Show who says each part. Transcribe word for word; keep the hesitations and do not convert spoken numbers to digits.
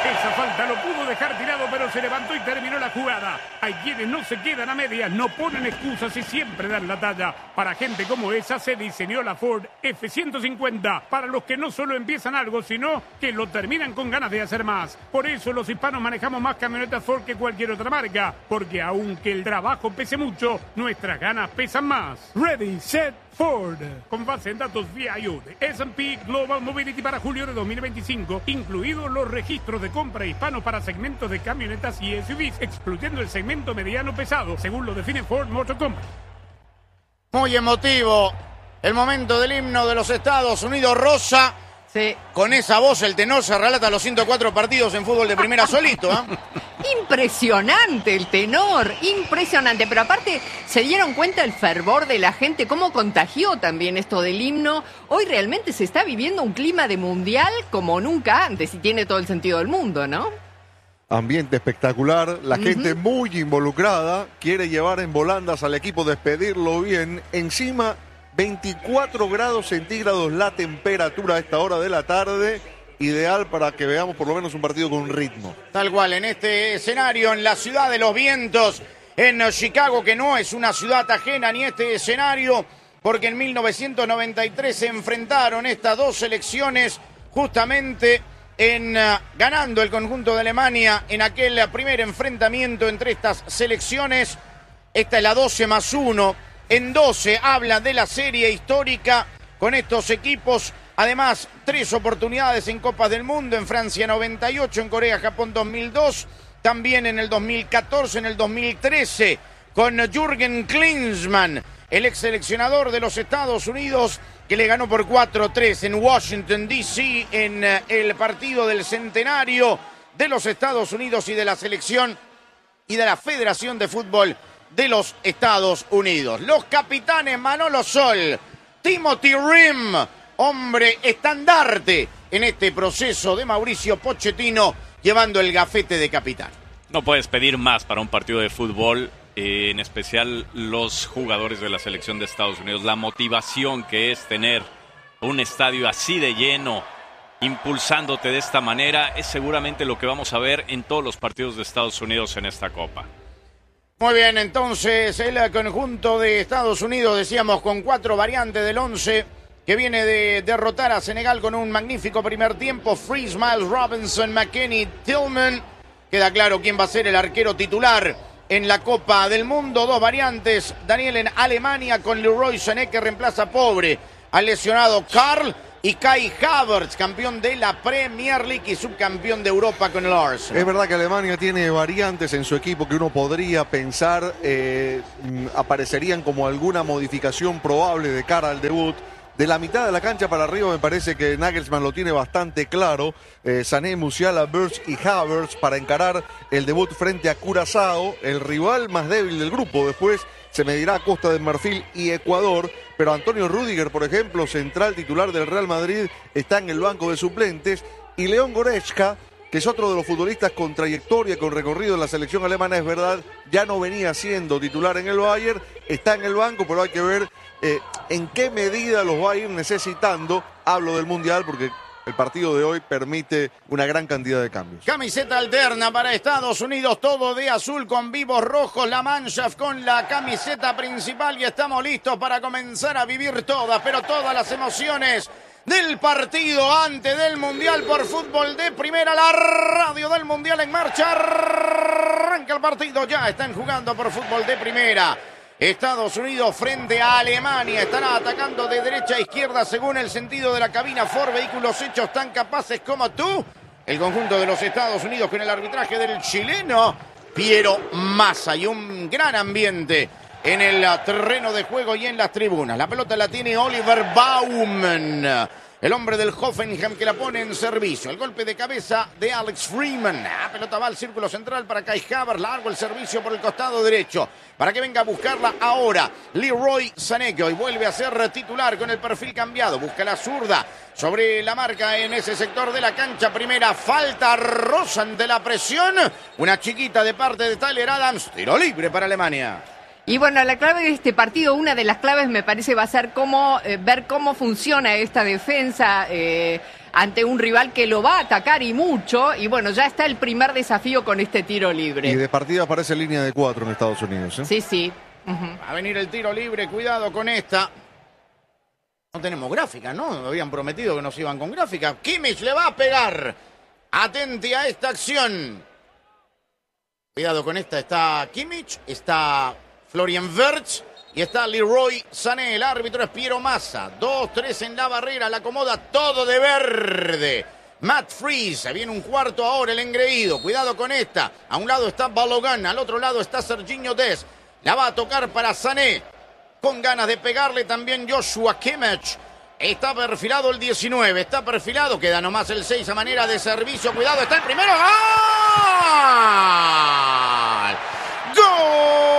Speaker 1: Esa falta lo pudo dejar tirado, pero se levantó y terminó la jugada. Hay quienes no se quedan a medias, no ponen excusas y siempre dan la talla. Para gente como esa se diseñó la Ford F ciento cincuenta. Para los que no solo empiezan algo, sino que lo terminan con ganas de hacer más. Por eso los hispanos manejamos más camionetas Ford que cualquier otra marca. Porque aunque el trabajo pese mucho, nuestras ganas pesan más. Ready, set, Ford. Con base en datos V I U de S and P Global Mobility para julio de dos mil veinticinco, incluidos los registros de compra hispanos para segmentos de camionetas y S U Vs, excluyendo el segmento mediano pesado, según lo define Ford Motor Company.
Speaker 2: Muy emotivo el momento del himno de los Estados Unidos, Rosa.
Speaker 3: Sí.
Speaker 2: Con esa voz el tenor se relata los ciento cuatro partidos en fútbol de primera solito, ¿eh?
Speaker 3: Impresionante el tenor, impresionante. Pero aparte, se dieron cuenta el fervor de la gente, cómo contagió también esto del himno. Hoy realmente se está viviendo un clima de mundial como nunca antes y tiene todo el sentido del mundo, ¿no?
Speaker 4: Ambiente espectacular, la uh-huh. gente muy involucrada, quiere llevar en volandas al equipo, despedirlo bien. Encima, veinticuatro grados centígrados la temperatura a esta hora de la tarde, ideal para que veamos por lo menos un partido con ritmo.
Speaker 2: Tal cual, en este escenario, en la ciudad de los vientos, en Chicago, que no es una ciudad ajena ni este escenario, porque en mil novecientos noventa y tres se enfrentaron estas dos selecciones justamente en uh, ganando el conjunto de Alemania en aquel primer enfrentamiento entre estas selecciones. Esta es la doce más uno. En doce habla de la serie histórica con estos equipos. Además, tres oportunidades en Copas del Mundo, en Francia noventa y ocho, en Corea, Japón dos mil dos, también en el dos mil catorce, en el dos mil trece, con Jürgen Klinsmann, el ex seleccionador de los Estados Unidos, que le ganó por cuatro tres en Washington, D C, en el partido del centenario de los Estados Unidos y de la selección y de la Federación de Fútbol de los Estados Unidos. Los capitanes Manolo Sol, Timothy Rim, hombre estandarte en este proceso de Mauricio Pochettino, llevando el gafete de capitán.
Speaker 5: No puedes pedir más para un partido de fútbol, eh, en especial los jugadores de la selección de Estados Unidos. La motivación que es tener un estadio así de lleno, impulsándote de esta manera, es seguramente lo que vamos a ver en todos los partidos de Estados Unidos en esta Copa.
Speaker 2: Muy bien, entonces el conjunto de Estados Unidos, decíamos, con cuatro variantes del once, que viene de derrotar a Senegal con un magnífico primer tiempo. Freeze, Miles Robinson, McKennie, Tillman. Queda claro quién va a ser el arquero titular en la Copa del Mundo. Dos variantes, Daniel en Alemania con Leroy Sané, que reemplaza pobre al lesionado Karl, y Kai Havertz, campeón de la Premier League y subcampeón de Europa con el Arsenal.
Speaker 4: Es verdad que Alemania tiene variantes en su equipo que uno podría pensar eh, aparecerían como alguna modificación probable de cara al debut. De la mitad de la cancha para arriba me parece que Nagelsmann lo tiene bastante claro. Eh, Sané, Musiala, Wirtz y Havertz para encarar el debut frente a Curazao, el rival más débil del grupo. Después se medirá Costa de Marfil y Ecuador. Pero Antonio Rüdiger, por ejemplo, central titular del Real Madrid, está en el banco de suplentes. Y León Goretzka, que es otro de los futbolistas con trayectoria, con recorrido en la selección alemana, es verdad, ya no venía siendo titular en el Bayern, está en el banco, pero hay que ver eh, en qué medida los va a ir necesitando. Hablo del Mundial porque el partido de hoy permite una gran cantidad de cambios.
Speaker 2: Camiseta alterna para Estados Unidos, todo de azul con vivos rojos, la Mannschaft con la camiseta principal, y estamos listos para comenzar a vivir todas, pero todas las emociones del partido antes del Mundial por Fútbol de Primera. La radio del Mundial en marcha, arranca el partido, ya están jugando por Fútbol de Primera. Estados Unidos frente a Alemania, estará atacando de derecha a izquierda según el sentido de la cabina. Ford, vehículos hechos tan capaces como tú. El conjunto de los Estados Unidos con el arbitraje del chileno Piero Massa, y un gran ambiente en el terreno de juego y en las tribunas. La pelota la tiene Oliver Baumann, el hombre del Hoffenheim, que la pone en servicio. El golpe de cabeza de Alex Freeman. La pelota va al círculo central para Kai Havertz. Largo el servicio por el costado derecho para que venga a buscarla ahora Leroy Sané, que hoy vuelve a ser titular con el perfil cambiado. Busca la zurda sobre la marca en ese sector de la cancha. Primera falta, rosa ante la presión. Una chiquita de parte de Tyler Adams. Tiro libre para Alemania.
Speaker 3: Y bueno, la clave de este partido, una de las claves me parece va a ser cómo eh, ver cómo funciona esta defensa eh, ante un rival que lo va a atacar y mucho. Y bueno, ya está el primer desafío con este tiro libre.
Speaker 4: Y de partida aparece línea de cuatro en Estados Unidos. ¿eh?
Speaker 3: Sí, sí. Uh-huh.
Speaker 2: Va a venir el tiro libre, cuidado con esta. No tenemos gráfica, ¿no? Habían prometido que nos iban con gráfica. Kimmich le va a pegar. Atente a esta acción. Cuidado con esta. Está Kimmich, está Florian Wirtz y está Leroy Sané. El árbitro es Piero Massa. Dos, tres en la barrera. La acomoda todo de verde. Matt Freese. Viene un cuarto ahora el engreído. Cuidado con esta. A un lado está Balogan. Al otro lado está Serginho Dest. La va a tocar para Sané. Con ganas de pegarle también Joshua Kimmich. Está perfilado el diecinueve. Está perfilado. Queda nomás el seis a manera de servicio. Cuidado. Está el primero. ¡Gol! ¡Gol!